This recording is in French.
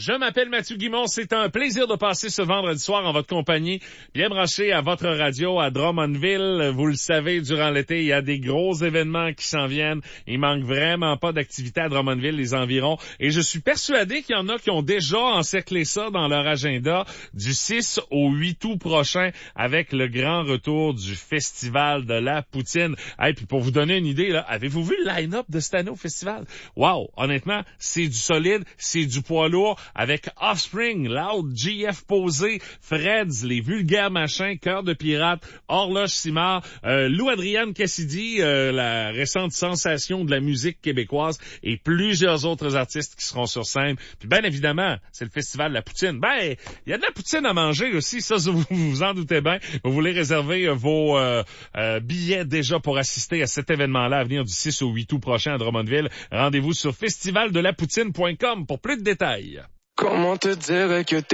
Je m'appelle Mathieu Guimond. C'est un plaisir de passer ce vendredi soir en votre compagnie. Bien branché à votre radio à Drummondville. Vous le savez, durant l'été, il y a des gros événements qui s'en viennent. Il manque vraiment pas d'activité à Drummondville, les environs. Et je suis persuadé qu'il y en a qui ont déjà encerclé ça dans leur agenda du 6 au 8 août prochain avec le grand retour du Festival de la Poutine. Hey, puis pour vous donner une idée, là, avez-vous vu le line-up de cette année au festival? Wow! Honnêtement, c'est du solide, c'est du poids lourd avec Offspring, Loud, GF Posé, Freds, les vulgaires machins, Cœur de pirate, Horloge Simard, Lou Adrienne Cassidy, la récente sensation de la musique québécoise et plusieurs autres artistes qui seront sur scène. Puis bien évidemment, c'est le Festival de la Poutine. Ben, il y a de la poutine à manger aussi, ça vous vous en doutez bien. Vous voulez réserver vos billets déjà pour assister à cet événement-là à venir du 6 au 8 août prochain à Drummondville. Rendez-vous sur festivaldelappoutine.com pour plus de détails. Comment te dire que t'es